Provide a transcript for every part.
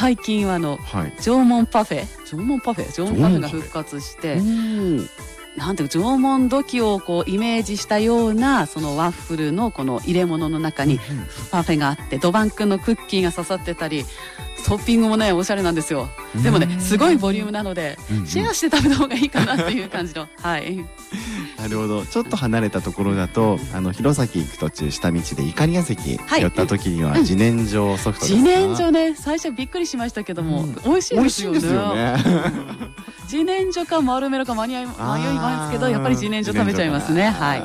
最近は縄文パフェが復活して、なんていう縄文土器をこうイメージしたようなそのワッフルのこの入れ物の中にパフェがあって、ドバンクのクッキーが刺さってたり、トッピングもねおしゃれなんですよ。でもねすごいボリュームなので、シェアして食べた方がいいかなっていう感じのはい。 なるほど。ちょっと離れたところだと弘前行く途中下道でいかりや関寄った時には自然薯ソフトですか。 自然薯ね、最初びっくりしましたけども、美味しいですよね。自然薯か丸メロか迷いますけど、やっぱり自然薯食べちゃいますね。はい。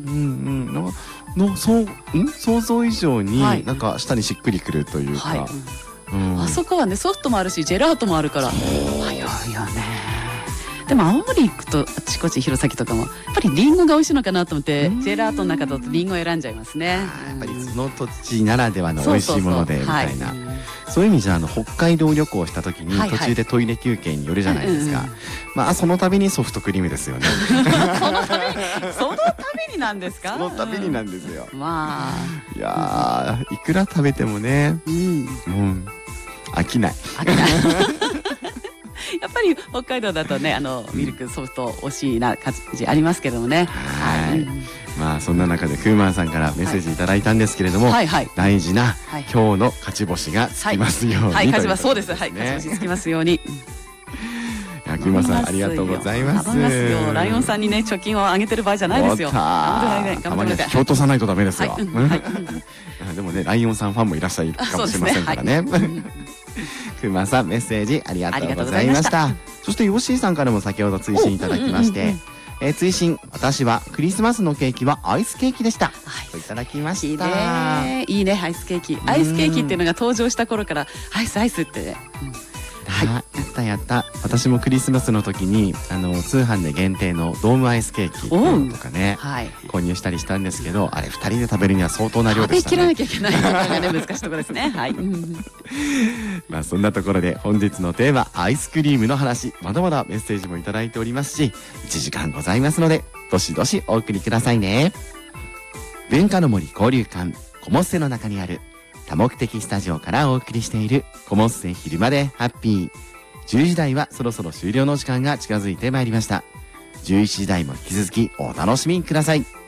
想像以上になんか舌にしっくりくるというか、あそこはねソフトもあるしジェラートもあるから迷うよね。でも青森行くとあちこち弘前とかもやっぱりリンゴが美味しいのかなと思って、ジェラートの中だとリンゴを選んじゃいますね。やっぱりその土地ならではの美味しいものでみたいな。そういう意味じゃ北海道旅行をした時に途中でトイレ休憩に寄るじゃないですか。まあその度にソフトクリームですよね。 そのためになんですか。 そのためになんですよ。 まあいやいくら食べてもね、飽きない。 やっぱり北海道だとねミルクソフト惜しいな感じありますけどもね。 はい。まあそんな中でクーマンさんからメッセージいただいたんですけれども、大事な今日の勝ち星がつきますように。 はい、勝ち星そうです。はい、勝ち星つきますように。 クーマンさんありがとうございます。 ライオンさんにね貯金を上げてる場合じゃないですよ。 たまには引き落とさないとダメですよ。でもねライオンさんファンもいらっしゃるかもしれませんからね。クーマンさんメッセージありがとうございました。そしてヨッシーさんからも先ほど追伸いただきまして、追伸、私はクリスマスのケーキはアイスケーキでしたといただきました。 いいねアイスケーキ。アイスケーキっていうのが登場した頃からアイスってやった私もクリスマスの時に通販で限定のドームアイスケーキとかね購入したりしたんですけど、あれ2人で食べるには相当な量でしたね。 食べきらなきゃいけないところがね難しいところですね。はい。 まあそんなところで本日のテーマアイスクリームの話、まだまだメッセージもいただいておりますし1時間ございますのでどしどしお送りくださいね。文化の森交流館コモッセの中にある多目的スタジオからお送りしているコモッセ昼までハッピー。10時台はそろそろ終了の時間が近づいてまいりました。11時台も引き続きお楽しみください。